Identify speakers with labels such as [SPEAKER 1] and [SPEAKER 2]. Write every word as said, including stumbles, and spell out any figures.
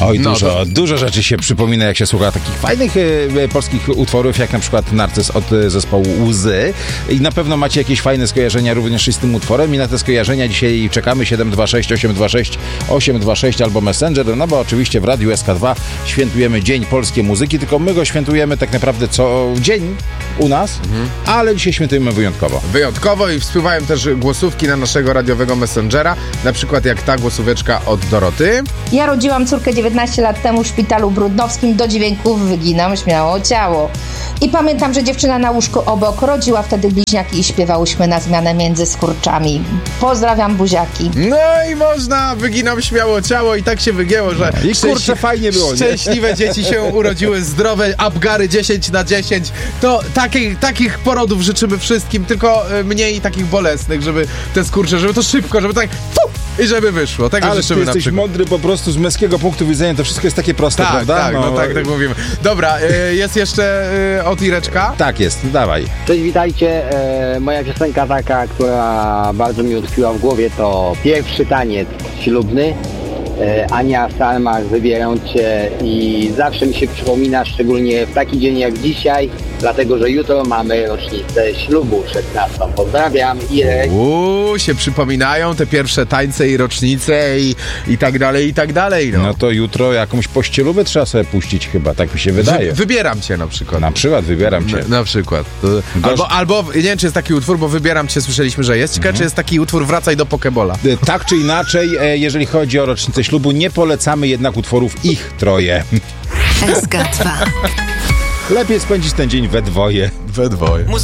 [SPEAKER 1] Oj,
[SPEAKER 2] No,
[SPEAKER 1] dużo,
[SPEAKER 2] to...
[SPEAKER 1] dużo rzeczy się przypomina, jak się słucha takich fajnych e, polskich utworów, jak na przykład Narcyz od e, zespołu Łzy. I na pewno macie jakieś fajne skojarzenia również z tym utworem i na te skojarzenia dzisiaj czekamy. Siedem dwa sześć osiem dwa sześć osiem dwa sześć albo Messenger, no bo oczywiście w Radiu S K dwa świętujemy Dzień Polskiej Muzyki, tylko my go świętujemy tak naprawdę co dzień u nas, mhm. ale dzisiaj świętujemy wyjątkowo.
[SPEAKER 2] Wyjątkowo i spływają też głosówki na naszego radiowego Messengera, na przykład jak ta głosóweczka od Doroty.
[SPEAKER 3] Ja rodziłam córkę dziewiętnaście lat temu w szpitalu brudnowskim, do dźwięków wyginam śmiało ciało. I pamiętam, że dziewczyna na łóżku obok rodziła wtedy bliźniaki i śpiewałyśmy na zmianę między skurczami. Pozdrawiam, buziaki.
[SPEAKER 2] No i można, wyginam śmiało ciało i tak się wygięło, że
[SPEAKER 1] no, i kurczę, fajnie było, nie?
[SPEAKER 2] Szczęśliwe dzieci się urodziły, zdrowe, Apgary dziesięć na dziesięć. To takich, takich porodów życzymy wszystkim, tylko mniej takich bolesnych, żeby te skurcze, żeby to szybko, żeby tak fu, i żeby wyszło. Tego
[SPEAKER 1] ale
[SPEAKER 2] życzymy
[SPEAKER 1] ty
[SPEAKER 2] na
[SPEAKER 1] jesteś
[SPEAKER 2] przykład.
[SPEAKER 1] mądry po prostu z męskiego punktu widzenia, to wszystko jest takie proste,
[SPEAKER 2] tak,
[SPEAKER 1] prawda?
[SPEAKER 2] Tak, no, no tak, tak mówimy. Dobra, y, jest jeszcze y, od Ireczka.
[SPEAKER 1] Tak jest, dawaj.
[SPEAKER 4] Cześć, witajcie. E, moja piosenka taka, która bardzo mi utkwiła w głowie, to Pierwszy taniec ślubny. E, Ania Salmach, Wybieram cię i zawsze mi się przypomina, szczególnie w taki dzień jak dzisiaj, dlatego, że jutro mamy rocznicę ślubu szesnastą. Pozdrawiam. Irek.
[SPEAKER 2] Uuu, się przypominają te pierwsze tańce i rocznice i, i tak dalej, i tak dalej. No,
[SPEAKER 1] no to jutro jakąś pościelubę trzeba sobie puścić chyba, tak mi się wydaje.
[SPEAKER 2] Wy, wybieram cię na przykład.
[SPEAKER 1] Na przykład wybieram cię.
[SPEAKER 2] Na, na przykład. To, albo, albo, nie wiem, czy jest taki utwór, bo Wybieram cię, słyszeliśmy, że jest. Ciekawe, mhm. czy jest taki utwór Wracaj do Pokebola.
[SPEAKER 1] Tak czy inaczej, jeżeli chodzi o rocznicę ślubu, nie polecamy jednak utworów ich troje.
[SPEAKER 5] S K dwa.
[SPEAKER 1] Lepiej spędzić ten dzień we dwoje.
[SPEAKER 2] We dwoje.